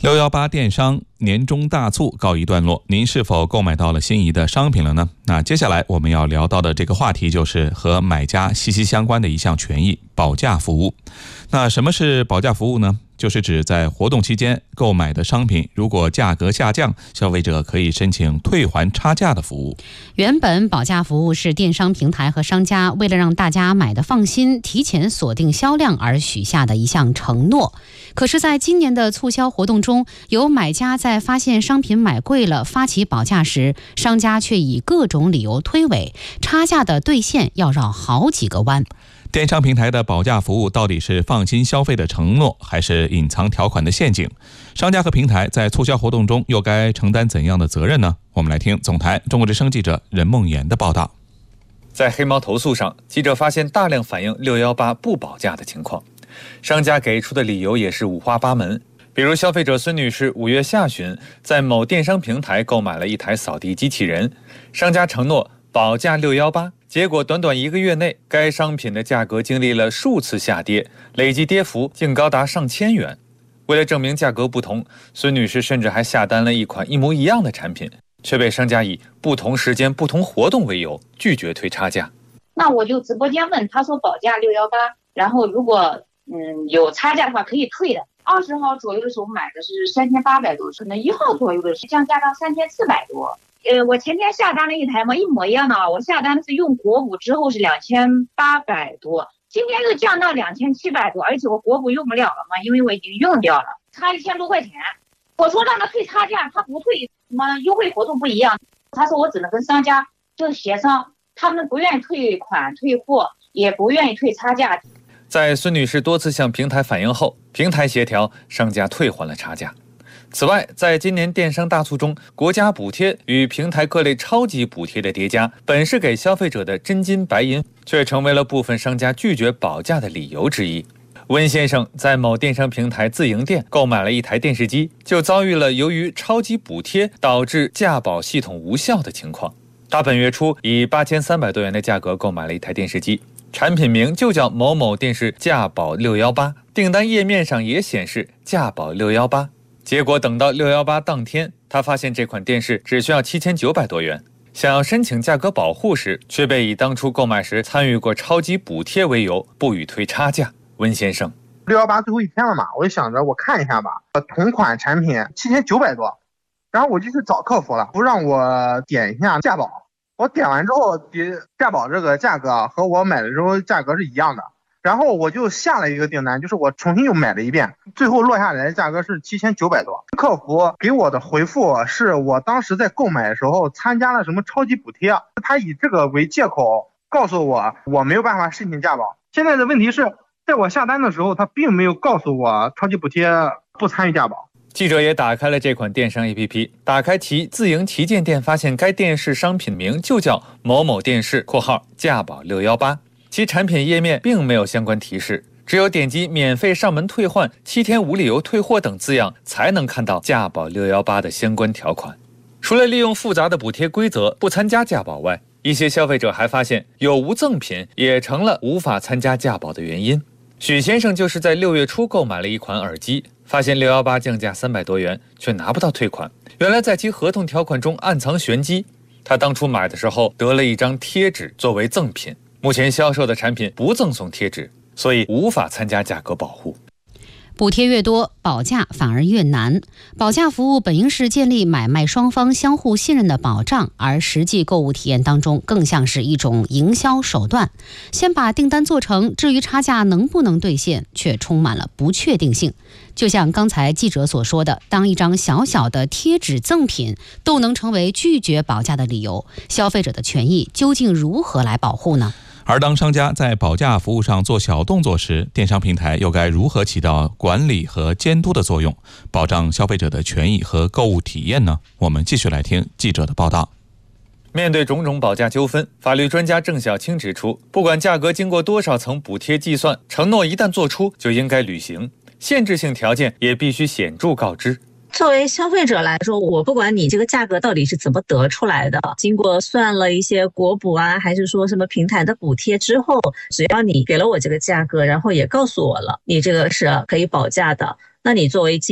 618电商年终大促告一段落，您是否购买到了心仪的商品了呢？那接下来我们要聊到的这个话题就是和买家息息相关的一项权益——保价服务。那什么是保价服务呢？就是指在活动期间购买的商品，如果价格下降，消费者可以申请退还差价的服务。 原本保价服务是电商平台和商家为了让大家买得放心，提前锁定销量而许下的一项承诺。可是在今年的促销活动中，有买家在发现商品买贵了发起保价时，商家却以各种理由推诿，差价的兑现要绕好几个弯。 电商平台的保价服务到底是放心消费的承诺，还是隐藏条款的陷阱？商家和平台在促销活动中又该承担怎样的责任呢？我们来听总台中国之声记者任梦妍的报道。 在黑猫投诉上，记者发现大量反映618不保价的情况，商家给出的理由也是五花八门。比如消费者孙女士5月下旬在某电商平台购买了一台扫地机器人，商家承诺保价618，结果短短1个月内，该商品的价格经历了数次下跌，累计跌幅竟高达上千元。为了证明价格不同，孙女士甚至还下单了一款一模一样的产品，却被商家以不同时间不同活动为由拒绝退差价。 那我就直播间问，他说保价618，然后如果有差价的话可以退的。20号左右的时候买的是3800多，可能1号左右的是降价到3400多。我前天下单了一台嘛，一模一样的啊，我下单是用国补之后是2800多，今天又降到2700多，而且我国补用不了了嘛，因为我已经用掉了，差1000多块钱。我说让他退差价，他不退，什么优惠活动不一样，他说我只能跟商家就协商，他们不愿意退款退货，也不愿意退差价。 在孙女士多次向平台反映后，平台协调商家退还了差价。此外，在今年电商大促中，国家补贴与平台各类超级补贴的叠加，本是给消费者的真金白银，却成为了部分商家拒绝保价的理由之一。温先生在某电商平台自营店购买了一台电视机，就遭遇了由于超级补贴导致价保系统无效的情况。他本月初以8300多元的价格购买了一台电视机，产品名就叫某某电视价保618，订单页面上也显示价保618。结果等到618当天，他发现这款电视只需要7900多元，想要申请价格保护时，却被以当初购买时参与过超级补贴为由，不予退差价。温先生 ，618最后一天了嘛，我就想着我看一下吧，同款产品7900多，然后我就去找客服了，不让我点一下价保，我点完之后，价保这个价格和我买的时候价格是一样的。然后我就下了一个订单，就是我重新又买了一遍，最后落下来的价格是7900多。客服给我的回复是我当时在购买的时候参加了什么超级补贴，他以这个为借口告诉我没有办法申请价保。现在的问题是，在我下单的时候，他并没有告诉我超级补贴不参与价保。 记者也打开了这款电商 APP， 打开其自营旗舰店，发现该电视商品名就叫某某电视（括号价保618）。其产品页面并没有相关提示，只有点击免费上门退换、7天无理由退货等字样，才能看到价保618的相关条款。除了利用复杂的补贴规则不参加价保外，一些消费者还发现有无赠品也成了无法参加价保的原因。许先生就是在6月初购买了一款耳机，发现618降价300多元，却拿不到退款。原来在其合同条款中暗藏玄机，他当初买的时候得了一张贴纸作为赠品。目前销售的产品不赠送贴纸，所以无法参加价格保护。 补贴越多，保价反而越难。保价服务本应是建立买卖双方相互信任的保障，而实际购物体验当中更像是一种营销手段。先把订单做成，至于差价能不能兑现，却充满了不确定性。就像刚才记者所说的，当一张小小的贴纸赠品都能成为拒绝保价的理由，消费者的权益究竟如何来保护呢？ 而当商家在保价服务上做小动作时，电商平台又该如何起到管理和监督的作用，保障消费者的权益和购物体验呢？我们继续来听记者的报道。 面对种种保价纠纷，法律专家郑晓青指出，不管价格经过多少层补贴计算，承诺一旦做出就应该履行，限制性条件也必须显著告知。 作为消费者来说，我不管你这个价格到底是怎么得出来的，经过算了一些国补啊，还是说什么平台的补贴之后，只要你给了我这个价格，然后也告诉我了你这个是可以保价的，那你作为